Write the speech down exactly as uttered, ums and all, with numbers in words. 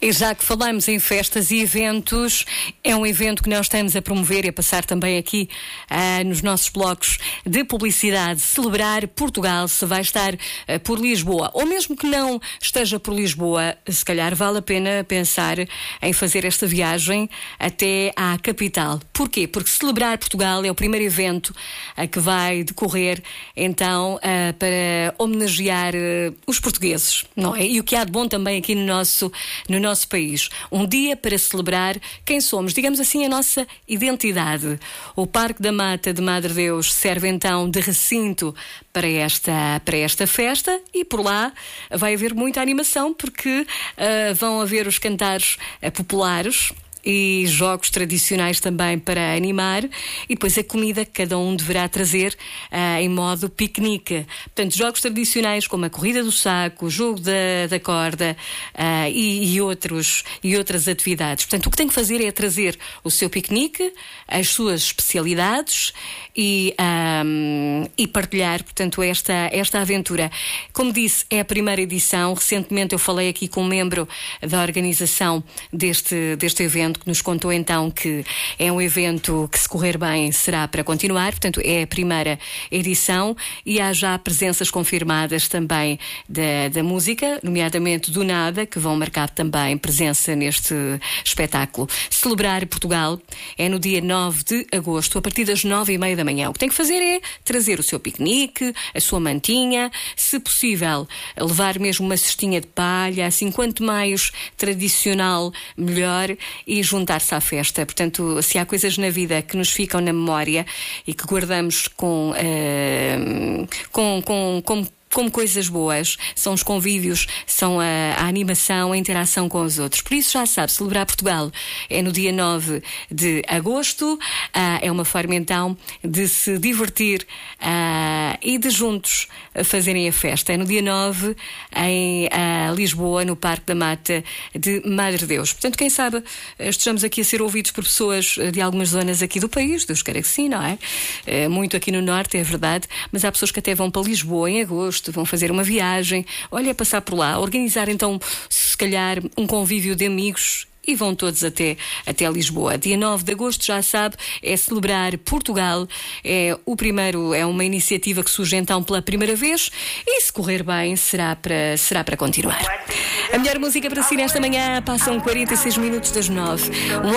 E já que falamos em festas e eventos, é um evento que nós estamos a promover e a passar também aqui ah, nos nossos blocos de publicidade. Celebrar Portugal, se vai estar ah, por Lisboa, ou mesmo que não esteja por Lisboa, se calhar vale a pena pensar em fazer esta viagem até à capital. Porquê? Porque Celebrar Portugal é o primeiro evento ah, que vai decorrer então ah, para homenagear ah, os portugueses, não é? E o que há de bom também aqui no nosso, no nosso país. Um dia para celebrar quem somos, digamos assim, a nossa identidade. O Parque da Mata de Madre Deus serve então de recinto para esta, para esta festa, e por lá vai haver muita animação, porque uh, vão haver os cantares uh, populares e jogos tradicionais também para animar, e depois a comida que cada um deverá trazer uh, em modo piquenique. Portanto, jogos tradicionais como a corrida do saco, o jogo da, da corda uh, e, e, outros, e outras atividades. Portanto, o que tem que fazer é trazer o seu piquenique, as suas especialidades e, um, e partilhar, portanto, esta, esta aventura. Como disse, é a primeira edição. Recentemente eu falei aqui com um membro da organização deste, deste evento, que nos contou então que é um evento que, se correr bem, será para continuar. Portanto, é a primeira edição e há já presenças confirmadas também da, da música, nomeadamente do Nada, que vão marcar também presença neste espetáculo. Celebrar Portugal é no dia nove de agosto, a partir das nove e meia da manhã. O que tem que fazer é trazer o seu piquenique, a sua mantinha, se possível, levar mesmo uma cestinha de palha, assim, quanto mais tradicional, melhor, e juntar-se à festa. Portanto, se há coisas na vida que nos ficam na memória e que guardamos com, uh, com, com, com como coisas boas, são os convívios, são a, a animação, a interação com os outros. Por isso, já sabe, Celebrar Portugal é no dia nove de agosto, uh, é uma forma então de se divertir uh, e de juntos fazerem a festa. É no dia nove em uh, Lisboa, no Parque da Mata de Madre Deus. Portanto, quem sabe estejamos aqui a ser ouvidos por pessoas de algumas zonas aqui do país, Deus queira que sim, não é? Uh, muito aqui no Norte, é verdade, mas há pessoas que até vão para Lisboa em agosto, vão fazer uma viagem, olha, passar por lá, organizar então, se calhar, um convívio de amigos e vão todos até, até Lisboa. Dia nove de agosto, já sabe, é Celebrar Portugal. É o primeiro, é uma iniciativa que surge então pela primeira vez e, se correr bem, será para, será para continuar. A melhor música para si nesta manhã, passam quarenta e seis minutos das nove. Um